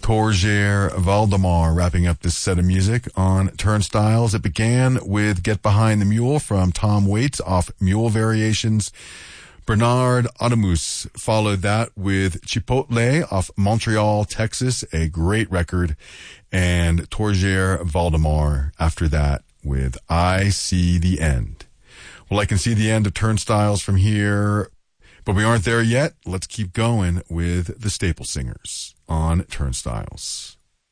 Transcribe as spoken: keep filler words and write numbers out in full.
Torgeir Valdemar wrapping up this set of music on Turnstiles. It began with Get Behind the Mule from Tom Waits off Mule Variations. Bernard Adamus followed that with Chipotle off Montreal, Texas, a great record. And Torgeir Valdemar after that with I See the End. Well, I can see the end of Turnstiles from here, but we aren't there yet. Let's keep going with the Staple Singers on Turnstiles.